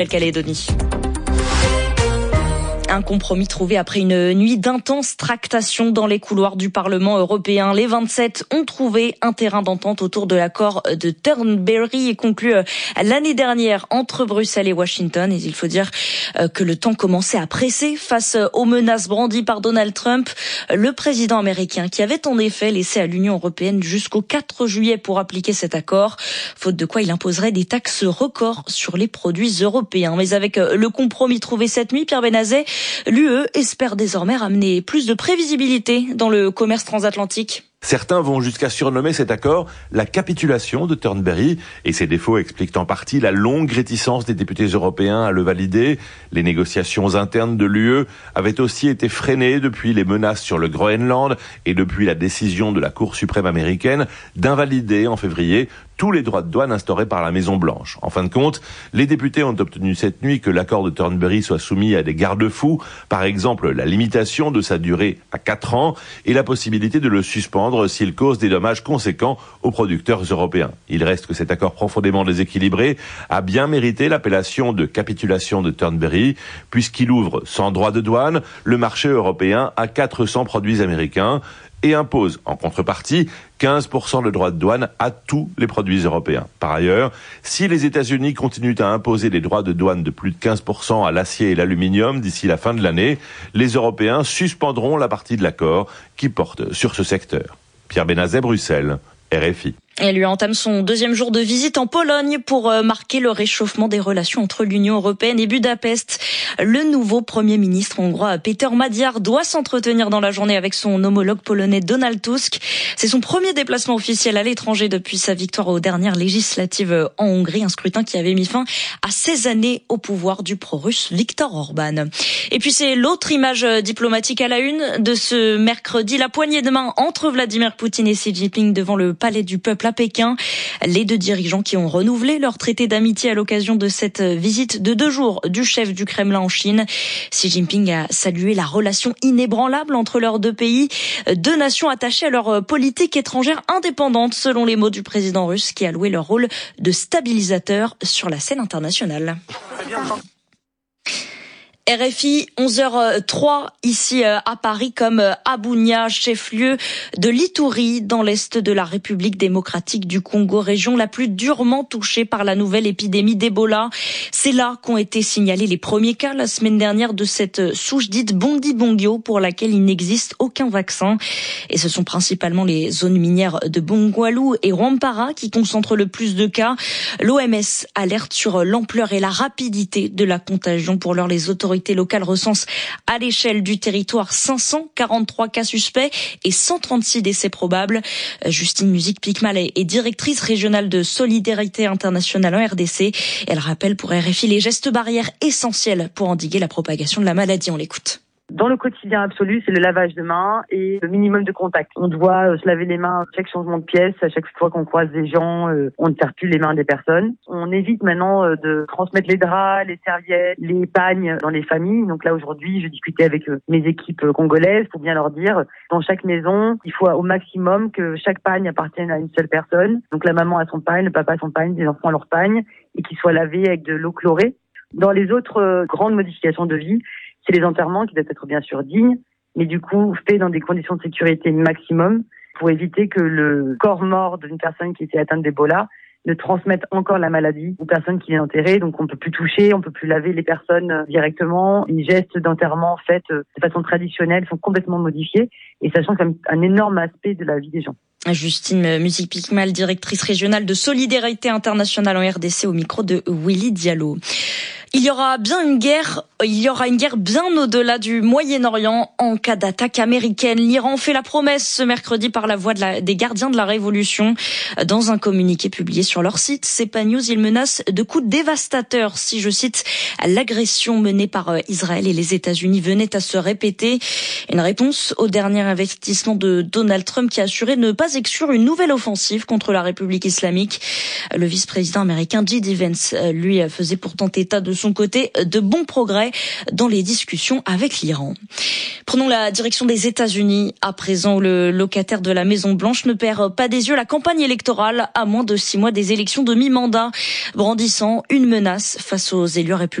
Nouvelle-Calédonie. Un compromis trouvé après une nuit d'intenses tractations dans les couloirs du Parlement européen. Les 27 ont trouvé un terrain d'entente autour de l'accord de Turnberry conclu l'année dernière entre Bruxelles et Washington. Et il faut dire que le temps commençait à presser face aux menaces brandies par Donald Trump, le président américain qui avait en effet laissé à l'Union européenne jusqu'au 4 juillet pour appliquer cet accord, faute de quoi il imposerait des taxes records sur les produits européens. Mais avec le compromis trouvé cette nuit, Pierre Benazet, l'UE espère désormais ramener plus de prévisibilité dans le commerce transatlantique. Certains vont jusqu'à surnommer cet accord la capitulation de Turnberry, et ses défauts expliquent en partie la longue réticence des députés européens à le valider. Les négociations internes de l'UE avaient aussi été freinées depuis les menaces sur le Groenland et depuis la décision de la Cour suprême américaine d'invalider en février tous les droits de douane instaurés par la Maison-Blanche. En fin de compte, les députés ont obtenu cette nuit que l'accord de Turnberry soit soumis à des garde-fous, par exemple la limitation de sa durée à 4 ans et la possibilité de le suspendre s'il cause des dommages conséquents aux producteurs européens. Il reste que cet accord profondément déséquilibré a bien mérité l'appellation de capitulation de Turnberry, puisqu'il ouvre sans droit de douane le marché européen à 400 produits américains et impose en contrepartie 15% de droits de douane à tous les produits européens. Par ailleurs, si les États-Unis continuent à imposer des droits de douane de plus de 15% à l'acier et l'aluminium d'ici la fin de l'année, les Européens suspendront la partie de l'accord qui porte sur ce secteur. Pierre Benazet, Bruxelles, RFI. Elle lui entame son deuxième jour de visite en Pologne pour marquer le réchauffement des relations entre l'Union européenne et Budapest. Le nouveau Premier ministre hongrois Péter Magyar doit s'entretenir dans la journée avec son homologue polonais Donald Tusk. C'est son premier déplacement officiel à l'étranger depuis sa victoire aux dernières législatives en Hongrie, un scrutin qui avait mis fin à 16 années au pouvoir du pro-russe Viktor Orban. Et puis c'est l'autre image diplomatique à la une de ce mercredi, la poignée de main entre Vladimir Poutine et Xi Jinping devant le palais du peuple à Pékin. Les deux dirigeants qui ont renouvelé leur traité d'amitié à l'occasion de cette visite de 2 jours du chef du Kremlin en Chine. Xi Jinping a salué la relation inébranlable entre leurs deux pays, deux nations attachées à leur politique étrangère indépendante, selon les mots du président russe, qui a loué leur rôle de stabilisateur sur la scène internationale. RFI, 11h03, ici à Paris, comme à Bunia, chef-lieu de l'Ituri, dans l'est de la République démocratique du Congo, région la plus durement touchée par la nouvelle épidémie d'Ebola. C'est là qu'ont été signalés les premiers cas la semaine dernière de cette souche dite Bundibugyo, pour laquelle il n'existe aucun vaccin. Et ce sont principalement les zones minières de Bongwalu et Rwampara qui concentrent le plus de cas. L'OMS alerte sur l'ampleur et la rapidité de la contagion. Pour l'heure, les autorités locales recensent à l'échelle du territoire 543 cas suspects et 136 décès probables. Justine Music-Picmal est directrice régionale de solidarité internationale en RDC. Elle rappelle pour RFI les gestes barrières essentiels pour endiguer la propagation de la maladie. On l'écoute. Dans le quotidien absolu, c'est le lavage de mains et le minimum de contact. On doit se laver les mains à chaque changement de pièce, à chaque fois qu'on croise des gens, on ne serre plus les mains des personnes. On évite maintenant de transmettre les draps, les serviettes, les pagnes dans les familles. Donc là, aujourd'hui, je discutais avec mes équipes congolaises pour bien leur dire, dans chaque maison, il faut au maximum que chaque pagne appartienne à une seule personne. Donc la maman a son pagne, le papa a son pagne, les enfants a leur pagne, et qu'ils soient lavés avec de l'eau chlorée. Dans les autres grandes modifications de vie, c'est les enterrements qui doivent être bien sûr dignes, mais du coup faits dans des conditions de sécurité maximum pour éviter que le corps mort d'une personne qui était atteinte d'Ebola ne transmette encore la maladie aux personnes qui viennent enterrer. Donc on peut plus toucher, on peut plus laver les personnes directement. Les gestes d'enterrement faits de façon traditionnelle sont complètement modifiés et ça change un énorme aspect de la vie des gens. Justine Music-Picmal, directrice régionale de solidarité internationale en RDC, au micro de Willy Diallo. Il y aura une guerre bien au-delà du Moyen-Orient en cas d'attaque américaine. L'Iran fait la promesse ce mercredi par la voix des gardiens de la révolution. Dans un communiqué publié sur leur site, CEPA News, ils menacent de coups dévastateurs si, je cite, l'agression menée par Israël et les États-Unis venait à se répéter. Une réponse au dernier investissement de Donald Trump qui a assuré ne pas exclure une nouvelle offensive contre la République islamique. Le vice-président américain J.D. Vance, lui, faisait pourtant état de son côté de bons progrès progrès dans les discussions avec l'Iran. Prenons la direction des États-Unis. À présent, le locataire de la Maison-Blanche ne perd pas des yeux la campagne électorale à moins de 6 mois des élections de mi-mandat, brandissant une menace face aux élus républicains.